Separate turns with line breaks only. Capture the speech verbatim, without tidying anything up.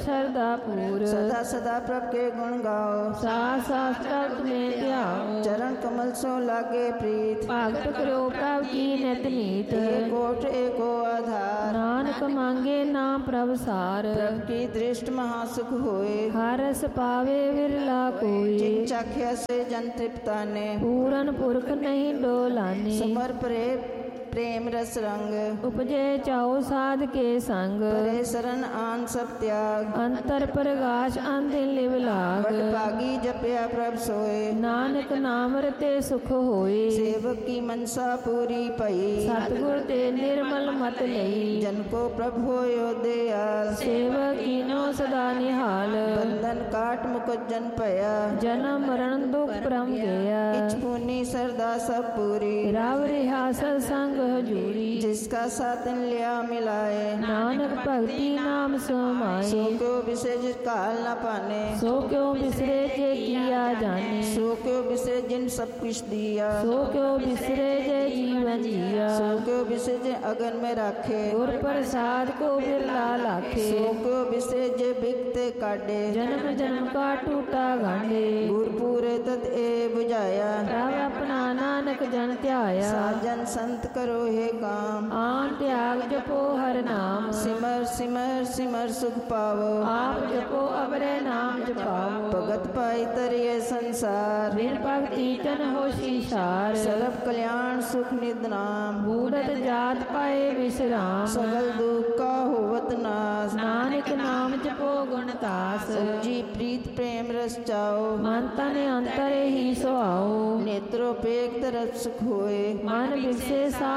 श्रद्धा पूर
सदा सदा प्रभ के गुण गाओ
साथ शास्त्र में ध्याओ
चरण कमल सो लागे प्रीत
भगत करो प्रभ की नित नीत
एक ओट एको आधार
नानक मांगे नाम प्रभ सार
प्रभ की दृष्ट महासुख होए
हर रस पावे विरला कोई
जिन चाख्या से जन तृप्ता ने
पूरन पुरख नहीं डोलाने
समर परे प्रेम रस रंग
उपजे चाओ साध के संग
परे शरण आन सब त्याग
अंतर प्रकाश अंधिन लिव लाग
बड़ भागी जपया प्रभ सोए
नानक नाम रते सुख होए
सेवक की मनसा पूरी पई
सतगुर ते निर्मल मत लई
जन को प्रभ होयो दयाल
सेवक कीनो सदा निहाल
बंधन काट मुकुट जन पया
जन्म मरण दुख परम गया
इच पुनी सरदा सब पूरी
राव रिहा सत्संग हजूरी
जिसका साधन लिया मिलाए
नानक भक्ति नाम
सो
समाए
क्यों विसर्ज काल न पाने
सो क्यों बिसरे जे किया जाने
सो क्यों विसरे जिन सब कुछ दिया
सो क्यों बिसरे जे जीवन जिया
सो क्यों विसरे जे अगन में राखे
गुर प्रसाद को बिरला लाखे
सो क्यों विसरे जे बिकते काटे
जन्म जन्म का टूटा गांडे
गुर पूरे तत ए बुझाया
प्रभ अपना नानक जन ध्याया
साजन संत करो हे काम
आन त्याग जपो हर नाम
सिमर सिमर सिमर सुख पावो
आप जपो अबरे नाम जपाओ
भगत पाई तरिये संसार
बिन भक्ति तन हो शीशार
सर्व कल्याण सुख निध नाम
बूढ़त जात पाए विश्राम
सगल दुख का होवत नाश
नानक नाम जपो गुणतास
जी प्रीत प्रेम रस चाओ
मन तन अंतर ही सुहाओ
नेत्रोपेक तरफ सुख होए
मन विसे सा